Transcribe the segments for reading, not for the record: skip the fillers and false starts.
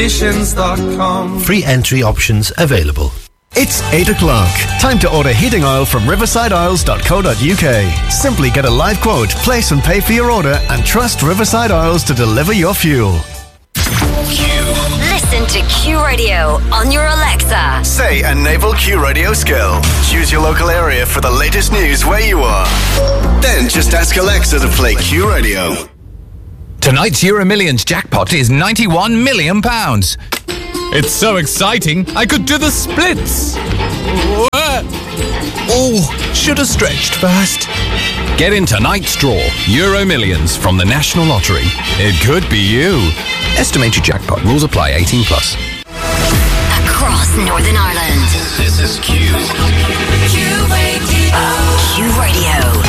Free entry options available. It's 8 o'clock. Time to order heating oil from riversideoils.co.uk. Simply get a live quote, place and pay for your order, and trust Riverside Oils to deliver your fuel. Listen to Q Radio on your Alexa. Say Enable Q Radio skill. Choose your local area for the latest news where you are. Then just ask Alexa to play Q Radio. Tonight's Euro Millions jackpot is £91 million. It's so exciting, I could do the splits. Oh, should have stretched first. Get in tonight's draw, Euro Millions from the National Lottery. It could be you. Estimated jackpot. Rules apply. 18 plus. Across Northern Ireland. This is Q. Q Radio.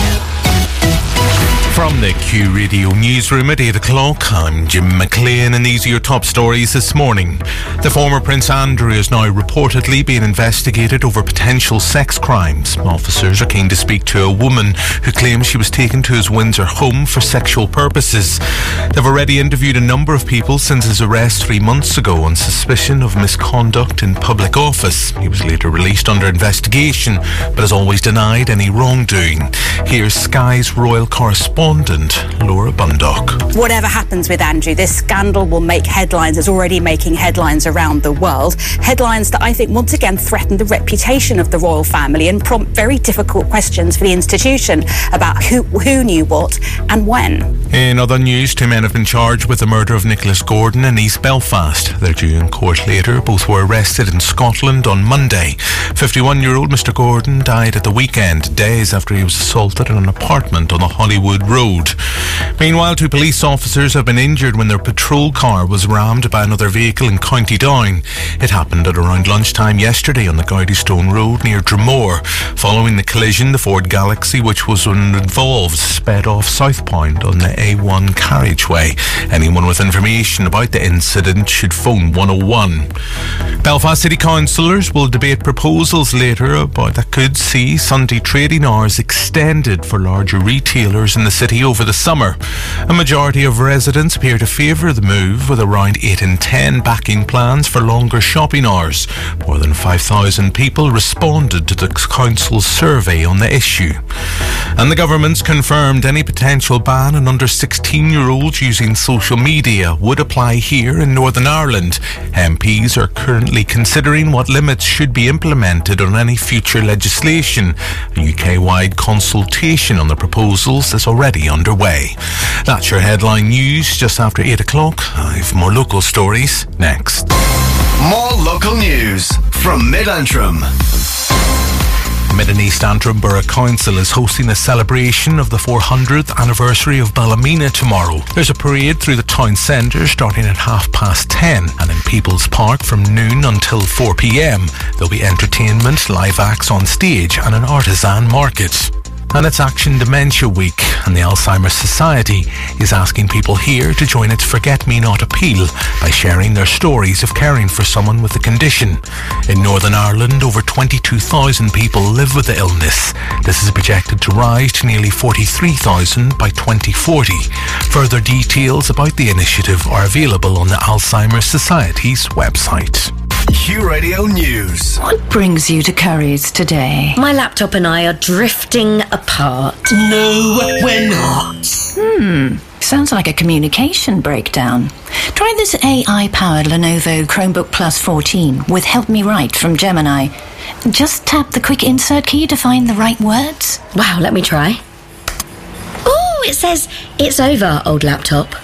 From the Q Radio newsroom at 8 o'clock, I'm Jim McLean and these are your top stories this morning. The former Prince Andrew is now reportedly being investigated over potential sex crimes. Officers are keen to speak to a woman who claims she was taken to his Windsor home for sexual purposes. They've already interviewed a number of people since his arrest 3 months ago on suspicion of misconduct in public office. He was later released under investigation, but has always denied any wrongdoing. Here's Sky's royal correspondent Laura Bundock. Whatever happens with Andrew, this scandal will make headlines. It's already making headlines around the world. Headlines that I think once again threaten the reputation of the royal family and prompt very difficult questions for the institution about who knew what and when. In other news, 2 men have been charged with the murder of Nicholas Gordon in East Belfast. They're due in court later. Both were arrested in Scotland on Monday. 51-year-old Mr. Gordon died at the weekend, days after he was assaulted in an apartment on the Hollywood Road. Meanwhile, 2 police officers have been injured when their patrol car was rammed by another vehicle in County Down. It happened at around lunchtime yesterday on the Goudystone Road near Dromore. Following the collision, the Ford Galaxy, which was involved, sped off southbound on the A1 carriageway. Anyone with information about the incident should phone 101. Belfast City Councillors will debate proposals later about that could see Sunday trading hours extended for larger retailers in the city over the summer. A majority of residents appear to favour the move, with around 8 in 10 backing plans for longer shopping hours. More than 5,000 people responded to the council's survey on the issue. And the government's confirmed any potential ban on under 16-year-olds using social media would apply here in Northern Ireland. MPs are currently considering what limits should be implemented on any future legislation. A UK-wide consultation on the proposals is already underway. That's your headline news just after 8 o'clock. I have more local stories next. More local news from Mid-Antrim. Mid and East Antrim Borough Council is hosting a celebration of the 400th anniversary of Ballymena tomorrow. There's a parade through the town centre starting at 10:30 and in People's Park from noon until 4 p.m. There'll be entertainment, live acts on stage and an artisan market. And it's Action Dementia Week, and the Alzheimer's Society is asking people here to join its Forget Me Not appeal by sharing their stories of caring for someone with the condition. In Northern Ireland, over 22,000 people live with the illness. This is projected to rise to nearly 43,000 by 2040. Further details about the initiative are available on the Alzheimer's Society's website. Q Radio News. What brings you to Curry's today? My laptop and I are drifting apart. No, we're not. Sounds like a communication breakdown. Try this AI-powered Lenovo Chromebook Plus 14 with Help Me Write from Gemini. Just tap the quick insert key to find the right words. Wow, let me try. Oh, it says, it's over, old laptop.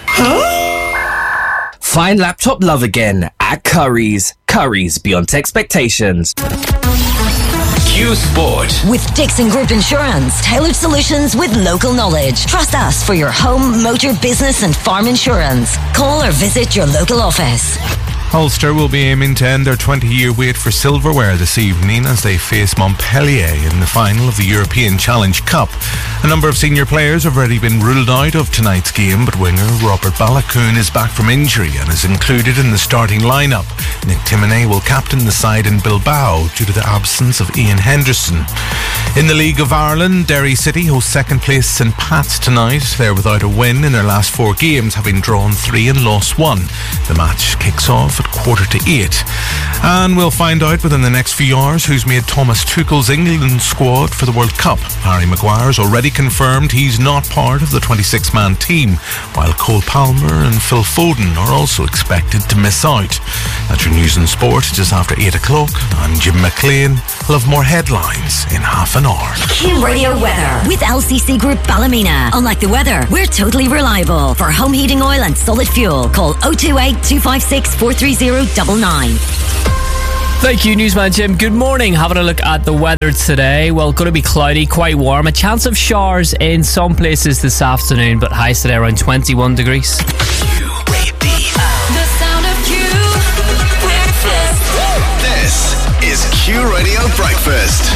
Find laptop love again at Curry's. Curry's beyond expectations. Q Sport. With Dixon Group Insurance, tailored solutions with local knowledge. Trust us for your home, motor, business and farm insurance. Call or visit your local office. Ulster will be aiming to end their 20-year wait for silverware this evening as they face Montpellier in the final of the European Challenge Cup. A number of senior players have already been ruled out of tonight's game, but winger Robert Balakoon is back from injury and is included in the starting lineup. Nick Timoney will captain the side in Bilbao due to the absence of Ian Henderson. In the League of Ireland, Derry City host second place St Pat's tonight. They're without a win in their last 4 games, having drawn 3 and lost 1. The match kicks off at 7:45. And we'll find out within the next few hours who's made Thomas Tuchel's England squad for the World Cup. Harry Maguire's already confirmed he's not part of the 26-man team, while Cole Palmer and Phil Foden are also expected to miss out. That's your news and sport just after 8 o'clock. I'm Jim McLean. We'll have more headlines in half an hour. Q Radio weather with LCC Group Ballymena. Unlike the weather, we're totally reliable. For home heating oil and solid fuel, call 028 256 430 99. Thank you, Newsman Jim. Good morning. Having a look at the weather today. Well, going to be cloudy, quite warm. A chance of showers in some places this afternoon, but highs today around 21 degrees. The sound of Q Breakfast. This is Q Radio Breakfast.